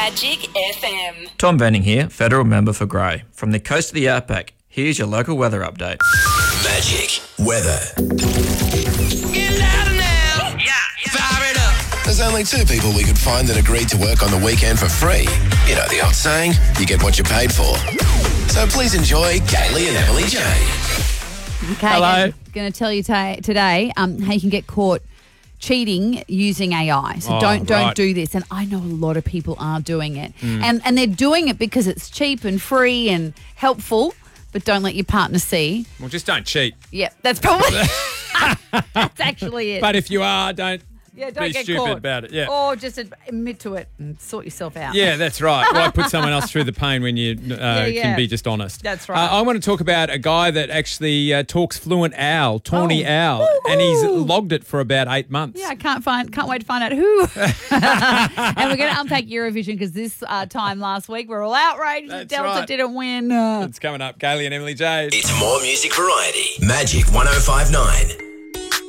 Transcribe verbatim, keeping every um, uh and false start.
Magic F M. Tom Benning here, federal member for Grey. From the coast of the outback, here's your local weather update. Magic weather. Get louder now. Yeah, yeah. Fire it up. There's only two people we could find that agreed to work on the weekend for free. You know the old saying, you get what you paid for. So please enjoy Kaylee and Emily J. Okay, Hello. Going to tell you ta- today um, how you can get caught cheating using A I. So Oh, don't don't right. do this. And I know a lot of people are doing it, and and they're doing it because it's cheap and free and helpful. But don't let your partner see. Well, just don't cheat. Yep, that's probably that's actually it. But if you are, don't yeah, don't be get stupid caught about it. Yeah. or just admit to it and sort yourself out. Yeah, that's right. Why put someone else through the pain when you uh, Yeah, yeah. can be just honest? That's right. Uh, I want to talk about a guy that actually uh, talks fluent owl, Tawny Oh. Owl, Woo-hoo. and he's logged it for about eight months. Yeah, I can't find, can't wait to find out who. And we're going to unpack Eurovision because this uh, time last week we're all outraged that That's Delta right. didn't win. Uh, It's coming up. Kaylee and Emily J. It's more music variety. Magic one oh five nine.